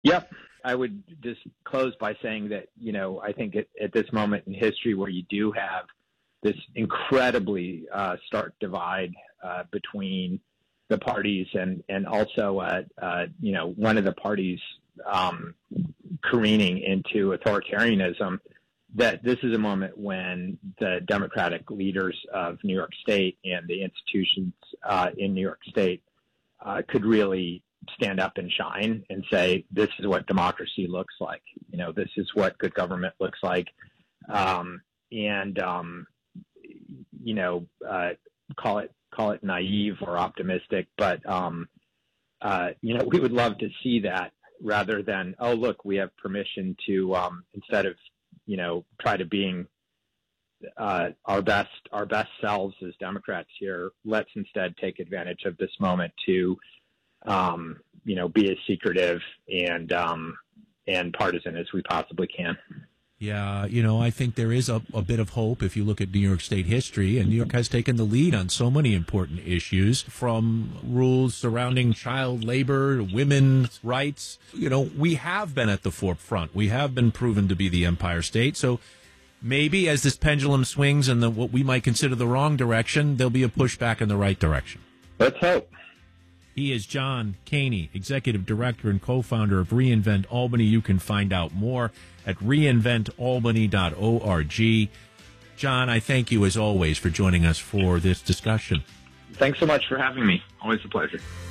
Yep. I would just close by saying that, I think at this moment in history where you do have this incredibly stark divide between the parties and also, one of the parties careening into authoritarianism, that this is a moment when the Democratic leaders of New York State and the institutions in New York State could really stand up and shine and say, this is what democracy looks like. This is what good government looks like. Call it naive or optimistic, but, we would love to see that rather than, oh, look, we have permission to, instead of, try to being our best selves as Democrats here, let's instead take advantage of this moment to, be as secretive and partisan as we possibly can. Yeah, I think there is a bit of hope if you look at New York State history, and New York has taken the lead on so many important issues, from rules surrounding child labor, women's rights. We have been at the forefront. We have been proven to be the Empire State. So maybe as this pendulum swings in what we might consider the wrong direction, there'll be a pushback in the right direction. Let's hope. He is John Caney, Executive Director and co-founder of reInvent Albany. You can find out more at reinventalbany.org. John, I thank you as always for joining us for this discussion. Thanks so much for having me. Always a pleasure.